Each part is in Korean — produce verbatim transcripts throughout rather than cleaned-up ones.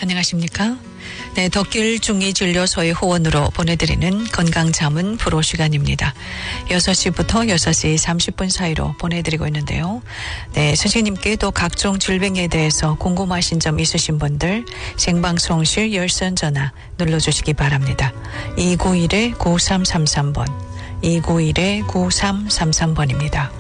안녕하십니까? 네, 덕길 중이진료소의 후원으로 보내드리는 건강자문 프로 시간입니다. 여섯 시부터 여섯 시 삼십 분 사이로 보내드리고 있는데요. 네, 선생님께도 각종 질병에 대해서 궁금하신 점 있으신 분들 생방송실 열선 전화 눌러주시기 바랍니다. 이구일 구삼삼삼 번, 이구일 구삼삼삼 번입니다.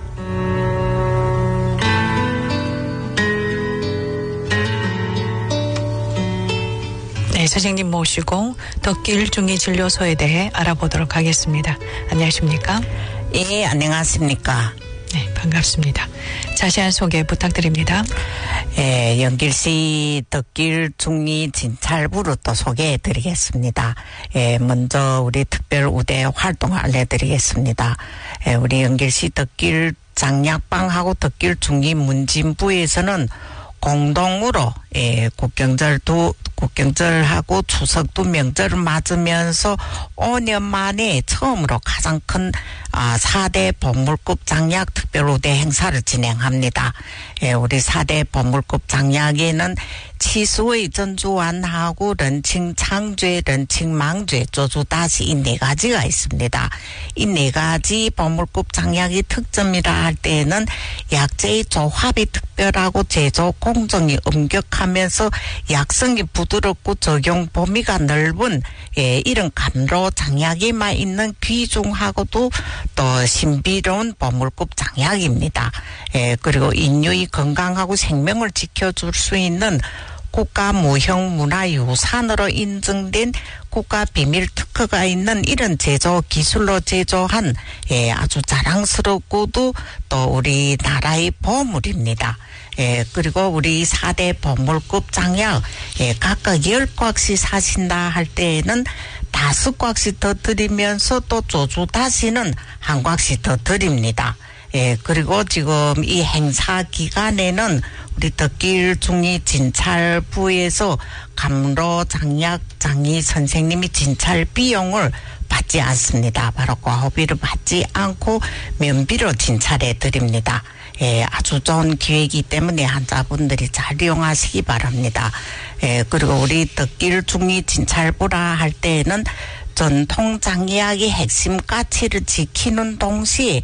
네, 선생님 모시고 덕길 중이진료소에 대해 알아보도록 하겠습니다. 안녕하십니까? 예, 안녕하십니까? 네, 반갑습니다. 자세한 소개 부탁드립니다. 예, 연길시 덕길 중이진찰부로 또 소개해 드리겠습니다. 예, 먼저 우리 특별 우대 활동을 알려드리겠습니다. 예, 우리 연길시 덕길 장약방하고 덕길 중이문진부에서는 공동으로 예, 국경절 두 국경절하고 추석 두 명절을 맞으면서 오 년 만에 처음으로 가장 큰 아, 사 대 보물급 장약 특별우대 행사를 진행합니다. 예, 우리 사 대 보물급 장약에는 치수의 전주완하고 런칭 창죄, 런칭 망죄, 조주다시 이 네 가지가 있습니다. 이 네 가지 보물급 장약의 특점이라 할 때에는 약재의 조합이 특별하고 제조 공정이 엄격하면서 약성이 부드럽고 적용 범위가 넓은 예, 이런 감로 장약에만 있는 귀중하고도 또 신비로운 보물급 장약입니다. 예, 그리고 인류의 건강하고 생명을 지켜줄 수 있는 국가 무형 문화유산으로 인증된 국가 비밀 특허가 있는 이런 제조 기술로 제조한 예, 아주 자랑스럽고도 또 우리나라의 보물입니다. 예, 그리고 우리 사 대 보물급 장약, 예, 각각 열 곽씩 사신다 할 때에는 다섯 곽씩 더 드리면서 또 조주 다시는 한 곽씩 더 드립니다. 예, 그리고 지금 이 행사 기간에는 우리 덕길 중이진찰부에서 감로 장약 장의 선생님이 진찰 비용을 받지 않습니다. 바로 과호비를 받지 않고 면비로 진찰해 드립니다. 예, 아주 좋은 기회이기 때문에 환자분들이 잘 이용하시기 바랍니다. 예, 그리고 우리 덕길 중이진찰부라 할 때에는 전통 장의학의 핵심 가치를 지키는 동시에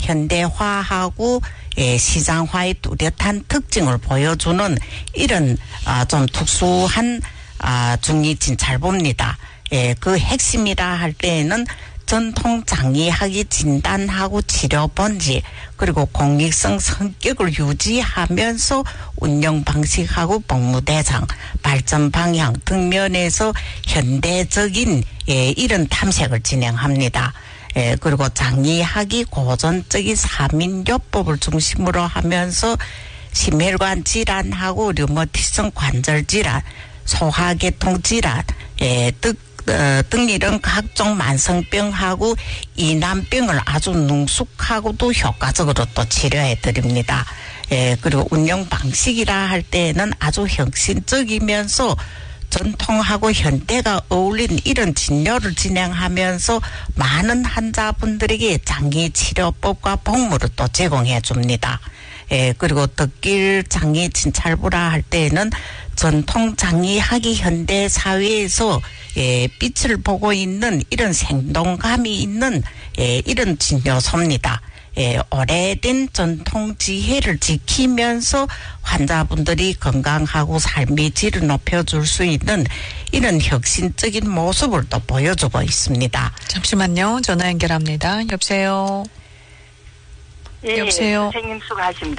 현대화하고 예, 시장화의 뚜렷한 특징을 보여주는 이런 아, 좀 특수한 아, 중이진찰부입니다. 예, 그 핵심이라 할 때에는 전통 장의학이 진단하고 치료 본질 그리고 공익성 성격을 유지하면서 운영 방식하고 복무 대상, 발전 방향 등 면에서 현대적인 예, 이런 탐색을 진행합니다. 예, 그리고 장의학이 고전적인 사민요법을 중심으로 하면서 심혈관 질환하고 류머티성 관절 질환, 소화계통 질환, 예, 등, 어, 등 이런 각종 만성병하고 이난병을 아주 능숙하고도 효과적으로 또 치료해 드립니다. 예, 그리고 운영 방식이라 할 때에는 아주 혁신적이면서 전통하고 현대가 어울린 이런 진료를 진행하면서 많은 환자분들에게 장기 치료법과 복무를 또 제공해 줍니다. 예, 그리고 덕길 장의 진찰부라 할 때에는 전통 장의학이 현대 사회에서 예, 빛을 보고 있는 이런 생동감이 있는 예, 이런 진료소입니다. 예, 오래된 전통 지혜를 지키면서 환자분들이 건강하고 삶의 질을 높여줄 수 있는 이런 혁신적인 모습을 또 보여주고 있습니다. 잠시만요. 전화 연결합니다. 여보세요. 예, 여보세요. 선생님 수고하십니다.